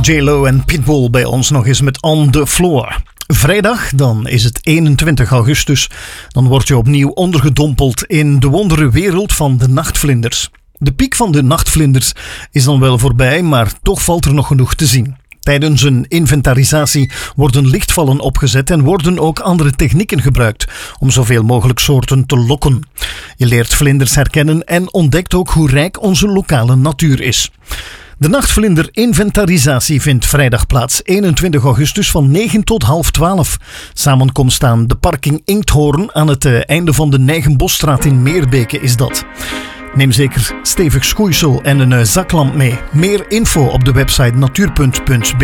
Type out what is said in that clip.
J-Lo en Pitbull bij ons nog eens met On The Floor. Vrijdag, dan is het 21 augustus. Dan word je opnieuw ondergedompeld in de wondere wereld van de nachtvlinders. De piek van de nachtvlinders is dan wel voorbij, maar toch valt er nog genoeg te zien. Tijdens een inventarisatie worden lichtvallen opgezet en worden ook andere technieken gebruikt om zoveel mogelijk soorten te lokken. Je leert vlinders herkennen en ontdekt ook hoe rijk onze lokale natuur is. De nachtvlinder-inventarisatie vindt vrijdag plaats, 21 augustus van 9 tot half 12. Samenkomst aan de parking Inkthoorn aan het einde van de Nijgenbosstraat in Meerbeke is dat. Neem zeker stevig schoeisel en een zaklamp mee. Meer info op de website natuur.be.